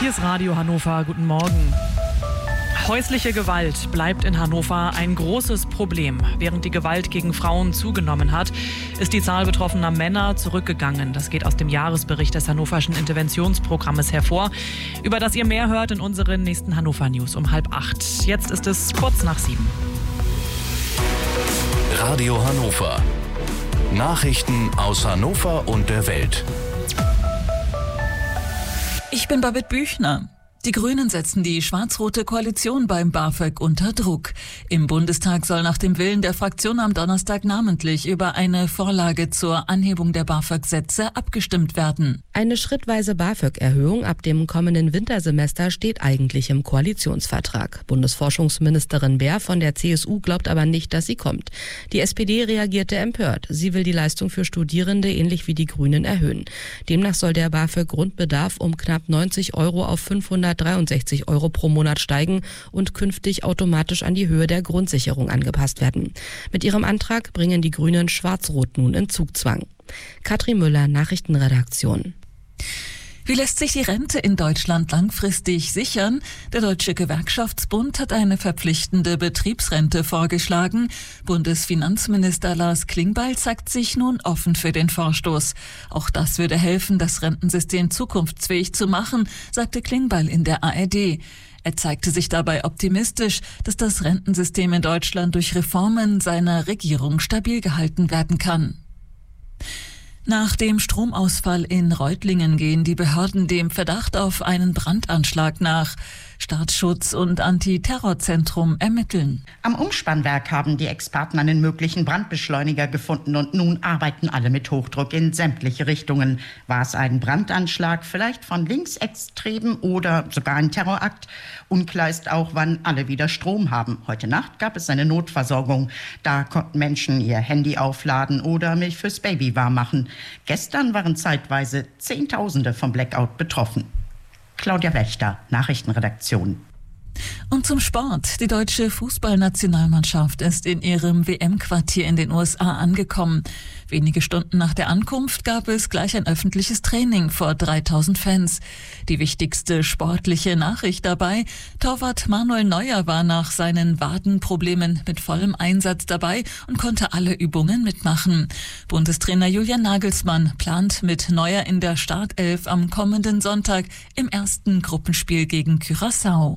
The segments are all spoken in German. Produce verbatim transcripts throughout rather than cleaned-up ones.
Hier ist Radio Hannover. Guten Morgen. Häusliche Gewalt bleibt in Hannover ein großes Problem. Während die Gewalt gegen Frauen zugenommen hat, ist die Zahl betroffener Männer zurückgegangen. Das geht aus dem Jahresbericht des Hannoverschen Interventionsprogrammes hervor, über das ihr mehr hört in unseren nächsten Hannover News um halb acht. Jetzt ist es kurz nach sieben. Radio Hannover. Nachrichten aus Hannover und der Welt. Ich bin Babette Büchner. Die Grünen setzen die schwarz-rote Koalition beim BAföG unter Druck. Im Bundestag soll nach dem Willen der Fraktion am Donnerstag namentlich über eine Vorlage zur Anhebung der BAföG-Sätze abgestimmt werden. Eine schrittweise BAföG-Erhöhung ab dem kommenden Wintersemester steht eigentlich im Koalitionsvertrag. Bundesforschungsministerin Bär von der C S U glaubt aber nicht, dass sie kommt. Die S P D reagierte empört. Sie will die Leistung für Studierende ähnlich wie die Grünen erhöhen. Demnach soll der BAföG-Grundbedarf um knapp neunzig Euro auf fünfhundertdreiundsechzig Euro pro Monat steigen und künftig automatisch an die Höhe der Grundsicherung angepasst werden. Mit ihrem Antrag bringen die Grünen Schwarz-Rot nun in Zugzwang. Katrin Müller, Nachrichtenredaktion. Wie lässt sich die Rente in Deutschland langfristig sichern? Der Deutsche Gewerkschaftsbund hat eine verpflichtende Betriebsrente vorgeschlagen. Bundesfinanzminister Lars Klingbeil zeigt sich nun offen für den Vorstoß. Auch das würde helfen, das Rentensystem zukunftsfähig zu machen, sagte Klingbeil in der A R D. Er zeigte sich dabei optimistisch, dass das Rentensystem in Deutschland durch Reformen seiner Regierung stabil gehalten werden kann. Nach dem Stromausfall in Reutlingen gehen die Behörden dem Verdacht auf einen Brandanschlag nach. Staatsschutz und Antiterrorzentrum ermitteln. Am Umspannwerk haben die Experten einen möglichen Brandbeschleuniger gefunden und nun arbeiten alle mit Hochdruck in sämtliche Richtungen. War es ein Brandanschlag, vielleicht von Linksextremen oder sogar ein Terrorakt? Unklar ist auch, wann alle wieder Strom haben. Heute Nacht gab es eine Notversorgung. Da konnten Menschen ihr Handy aufladen oder Milch fürs Baby warm machen. Gestern waren zeitweise Zehntausende vom Blackout betroffen. Claudia Wächter, Nachrichtenredaktion. Und zum Sport. Die deutsche Fußballnationalmannschaft ist in ihrem W M-Quartier in den U S A angekommen. Wenige Stunden nach der Ankunft gab es gleich ein öffentliches Training vor dreitausend Fans. Die wichtigste sportliche Nachricht dabei: Torwart Manuel Neuer war nach seinen Wadenproblemen mit vollem Einsatz dabei und konnte alle Übungen mitmachen. Bundestrainer Julian Nagelsmann plant mit Neuer in der Startelf am kommenden Sonntag im ersten Gruppenspiel gegen Curaçao.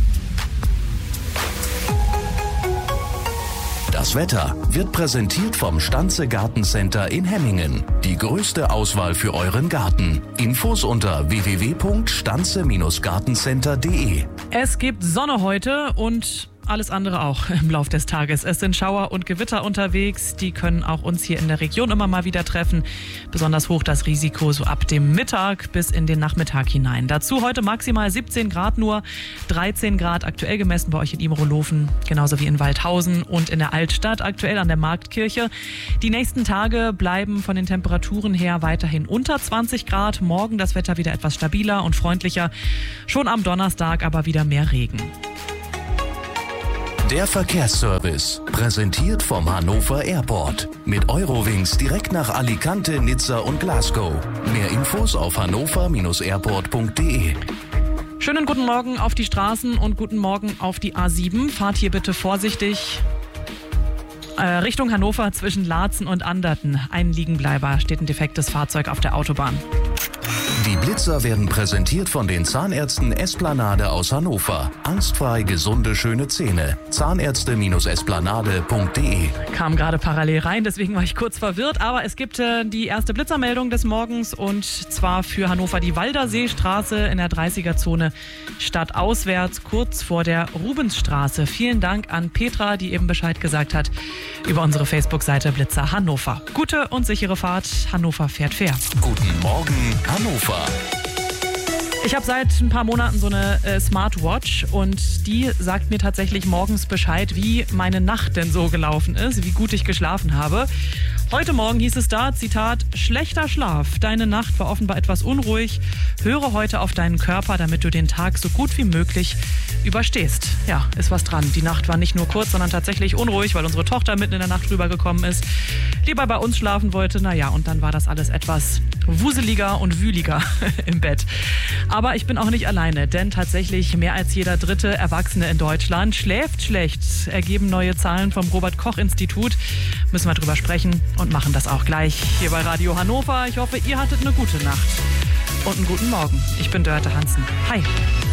Das Wetter wird präsentiert vom Stanze Gartencenter in Hemmingen. Die größte Auswahl für euren Garten. Infos unter w w w punkt stanze gartencenter punkt de. Es gibt Sonne heute und alles andere auch im Lauf des Tages. Es sind Schauer und Gewitter unterwegs. Die können auch uns hier in der Region immer mal wieder treffen. Besonders hoch das Risiko so ab dem Mittag bis in den Nachmittag hinein. Dazu heute maximal siebzehn Grad nur, dreizehn Grad aktuell gemessen bei euch in Immerlohfen, genauso wie in Waldhausen und in der Altstadt, aktuell an der Marktkirche. Die nächsten Tage bleiben von den Temperaturen her weiterhin unter zwanzig Grad. Morgen das Wetter wieder etwas stabiler und freundlicher. Schon am Donnerstag aber wieder mehr Regen. Der Verkehrsservice, präsentiert vom Hannover Airport. Mit Eurowings direkt nach Alicante, Nizza und Glasgow. Mehr Infos auf hannover airport punkt de. Schönen guten Morgen auf die Straßen und guten Morgen auf die A sieben. Fahrt hier bitte vorsichtig äh, Richtung Hannover zwischen Laatzen und Anderten. Ein Liegenbleiber, steht ein defektes Fahrzeug auf der Autobahn. Die Blitzer werden präsentiert von den Zahnärzten Esplanade aus Hannover. Angstfrei gesunde, schöne Zähne. Zahnärzte esplanade punkt de. Kam gerade parallel rein, deswegen war ich kurz verwirrt. Aber es gibt äh, die erste Blitzermeldung des Morgens und zwar für Hannover die Walderseestraße in der dreißiger-Zone stadtauswärts, kurz vor der Rubensstraße. Vielen Dank an Petra, die eben Bescheid gesagt hat über unsere Facebook-Seite Blitzer Hannover. Gute und sichere Fahrt. Hannover fährt fair. Guten Morgen, Hannover. Ich habe seit ein paar Monaten so eine äh, Smartwatch und die sagt mir tatsächlich morgens Bescheid, wie meine Nacht denn so gelaufen ist, wie gut ich geschlafen habe. Heute Morgen hieß es da, Zitat, schlechter Schlaf. Deine Nacht war offenbar etwas unruhig. Höre heute auf deinen Körper, damit du den Tag so gut wie möglich überstehst. Ja, ist was dran. Die Nacht war nicht nur kurz, sondern tatsächlich unruhig, weil unsere Tochter mitten in der Nacht rübergekommen ist. Lieber bei uns schlafen wollte. Naja, und dann war das alles etwas wuseliger und wühliger im Bett. Aber ich bin auch nicht alleine, denn tatsächlich mehr als jeder dritte Erwachsene in Deutschland schläft schlecht, ergeben neue Zahlen vom Robert-Koch-Institut. Müssen wir drüber sprechen und machen das auch gleich hier bei Radio Hannover. Ich hoffe, ihr hattet eine gute Nacht und einen guten Morgen. Ich bin Dörte Hansen. Hi.